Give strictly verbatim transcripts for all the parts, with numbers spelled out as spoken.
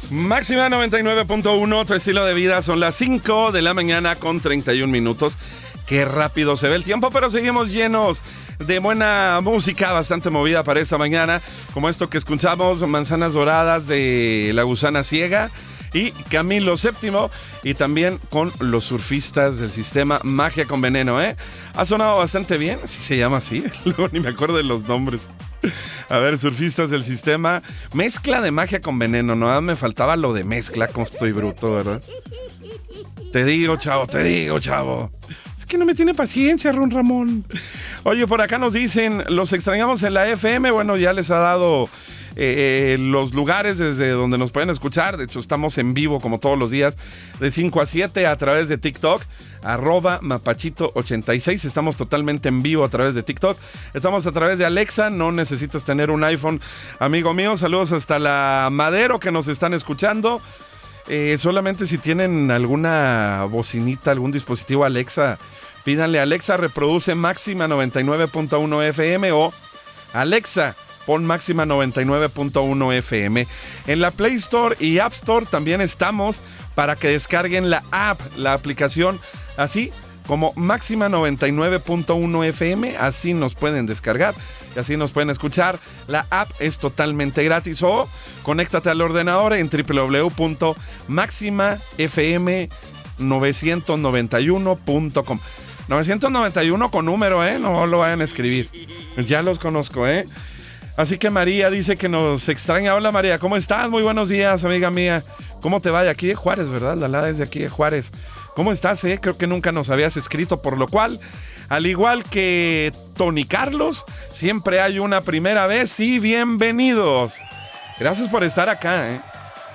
Máxima noventa y nueve punto uno, tu estilo de vida. Son las cinco de la mañana con treinta y un minutos. Qué rápido se ve el tiempo, pero seguimos llenos de buena música, bastante movida para esta mañana, como esto que escuchamos, Manzanas Doradas de La Gusana Ciega y Camilo séptimo, y también con los surfistas del sistema Magia con Veneno, ¿eh? Ha sonado bastante bien, si se llama así, luego ni me acuerdo de los nombres. A ver, surfistas del sistema, mezcla de Magia con Veneno, no me faltaba lo de mezcla, como estoy bruto, ¿verdad? Te digo, chavo, te digo, chavo. Es que no me tiene paciencia, Ron Ramón. Oye, por acá nos dicen, los extrañamos en la F M. Bueno, ya les ha dado eh, los lugares desde donde nos pueden escuchar. De hecho, estamos en vivo como todos los días, de cinco a siete a través de TikTok, arroba mapachito ochenta y seis. Estamos totalmente en vivo a través de TikTok. Estamos a través de Alexa, no necesitas tener un iPhone, amigo mío. Saludos hasta la Madero que nos están escuchando. Eh, solamente si tienen alguna bocinita, algún dispositivo Alexa, pídanle: Alexa, reproduce Máxima noventa y nueve punto uno F M, o Alexa, pon Máxima noventa y nueve punto uno F M. En la Play Store y App Store también estamos para que descarguen la app, la aplicación, así como Máxima noventa y nueve punto uno F M, así nos pueden descargar y así nos pueden escuchar. La app es totalmente gratis, o conéctate al ordenador en doble u doble u doble u punto máxima f m novecientos noventa y uno punto com. novecientos noventa y uno con número, ¿eh? No lo vayan a escribir. Ya los conozco, ¿eh? Así que María dice que nos extraña. Hola María, ¿cómo estás? Muy buenos días, amiga mía. ¿Cómo te va? De aquí de Juárez, ¿verdad? La Lada es de aquí de Juárez. ¿Cómo estás, eh? Creo que nunca nos habías escrito, por lo cual, al igual que Tony Carlos, siempre hay una primera vez y bienvenidos. Gracias por estar acá, ¿eh?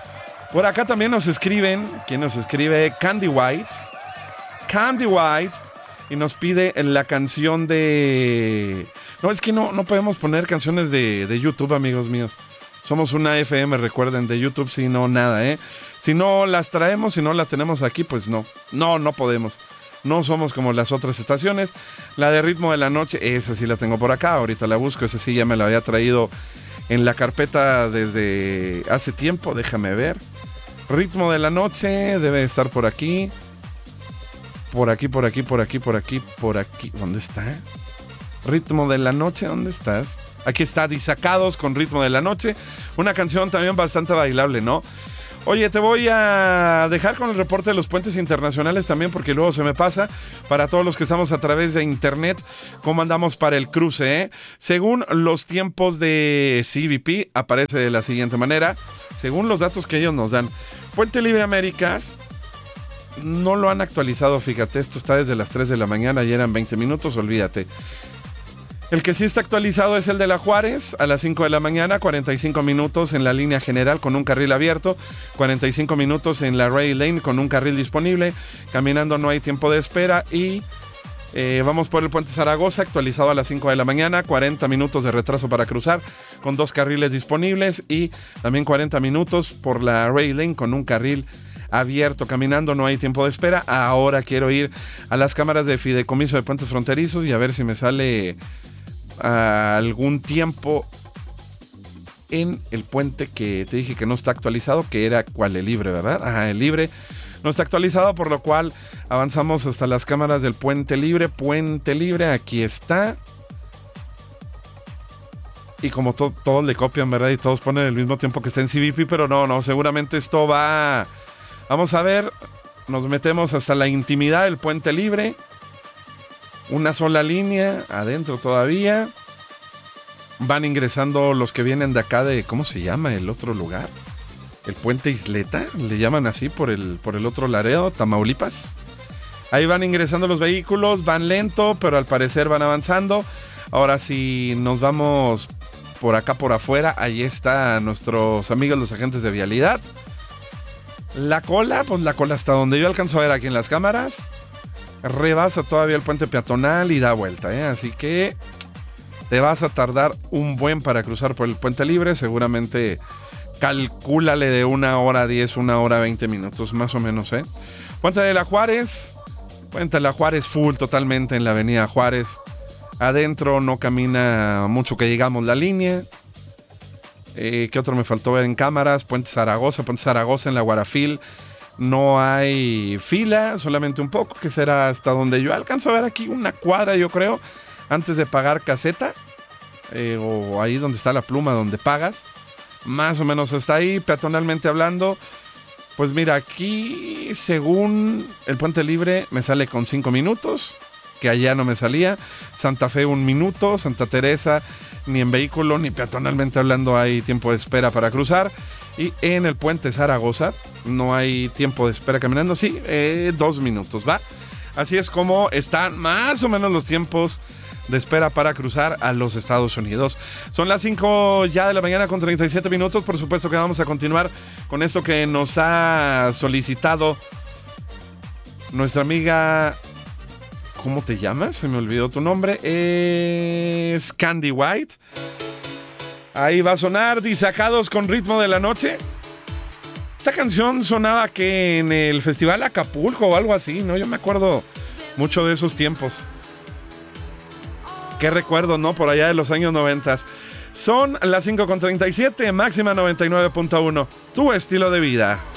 Por acá también nos escriben, ¿quién nos escribe? Candy White. Candy White. Y nos pide la canción de... No, es que no, no podemos poner canciones de, de YouTube, amigos míos. Somos una F M, recuerden, de YouTube, si no, nada, ¿eh? Si no las traemos, si no las tenemos aquí, pues no. No, no podemos. No somos como las otras estaciones. La de Ritmo de la Noche, esa sí la tengo por acá. Ahorita la busco, esa sí ya me la había traído en la carpeta desde hace tiempo. Déjame ver. Ritmo de la Noche debe estar por aquí. Por aquí, por aquí, por aquí, por aquí, por aquí. ¿Dónde está? Ritmo de la Noche, ¿dónde estás? Aquí está, Disacados con Ritmo de la Noche. Una canción también bastante bailable, ¿no? Oye, te voy a dejar con el reporte de los puentes internacionales también, porque luego se me pasa. Para todos los que estamos a través de internet, ¿cómo andamos para el cruce, eh? Según los tiempos de C B P, aparece de la siguiente manera. Según los datos que ellos nos dan, Puente Libre Américas no lo han actualizado, fíjate. Esto está desde las tres de la mañana y eran veinte minutos, olvídate. El que sí está actualizado es el de la Juárez, a las cinco de la mañana, cuarenta y cinco minutos en la línea general con un carril abierto, cuarenta y cinco minutos en la Ray Lane con un carril disponible, caminando no hay tiempo de espera, y eh, vamos por el puente Zaragoza, actualizado a las cinco de la mañana, cuarenta minutos de retraso para cruzar, con dos carriles disponibles, y también cuarenta minutos por la Ray Lane con un carril abierto, caminando no hay tiempo de espera. Ahora quiero ir a las cámaras de fideicomiso de puentes fronterizos y a ver si me sale a algún tiempo en el puente que te dije que no está actualizado, que era cuál, el Libre, ¿verdad? Ajá, el Libre no está actualizado, por lo cual avanzamos hasta las cámaras del Puente Libre. Puente Libre, aquí está. Y como to- todos le copian, ¿verdad? Y todos ponen el mismo tiempo que está en C V P, pero no, no, seguramente esto va... Vamos a ver, nos metemos hasta la intimidad del Puente Libre. Una sola línea, adentro todavía. Van ingresando los que vienen de acá de... ¿Cómo se llama el otro lugar? El Puente Isleta, le llaman así por el, por el otro Laredo, Tamaulipas. Ahí van ingresando los vehículos, van lento, pero al parecer van avanzando. Ahora si nos vamos por acá por afuera, ahí están nuestros amigos los agentes de vialidad. La cola, pues la cola hasta donde yo alcanzo a ver aquí en las cámaras, rebasa todavía el puente peatonal y da vuelta, ¿eh? Así que te vas a tardar un buen para cruzar por el Puente Libre. Seguramente calcúlale de una hora diez, una hora veinte minutos, más o menos, ¿eh? Puente de la Juárez, Puente de la Juárez full totalmente en la avenida Juárez. Adentro no camina mucho que llegamos la línea. Eh, ¿Qué otro me faltó ver en cámaras? Puente Zaragoza, Puente Zaragoza en la Guarafil. No hay fila, solamente un poco, que será hasta donde yo alcanzo a ver aquí una cuadra, yo creo, antes de pagar caseta, eh, o ahí donde está la pluma, donde pagas. Más o menos hasta ahí, peatonalmente hablando. Pues mira, aquí, según el Puente Libre, me sale con cinco minutos, que allá no me salía. Santa Fe, un minuto. Santa Teresa, ni en vehículo, ni peatonalmente hablando hay tiempo de espera para cruzar. Y en el Puente Zaragoza no hay tiempo de espera caminando, sí, eh, dos minutos, ¿va? Así es como están más o menos los tiempos de espera para cruzar a los Estados Unidos. Son las cinco ya de la mañana con treinta y siete minutos. Por supuesto que vamos a continuar con esto que nos ha solicitado nuestra amiga... ¿Cómo te llamas? Se me olvidó tu nombre. Es Candy White. Ahí va a sonar Disacados con Ritmo de la Noche. Esta canción sonaba que en el Festival Acapulco o algo así, ¿no? Yo me acuerdo mucho de esos tiempos. Qué recuerdo, ¿no? Por allá de los años noventas. Son las cinco con treinta y siete, máxima noventa y nueve punto uno. Tu estilo de vida.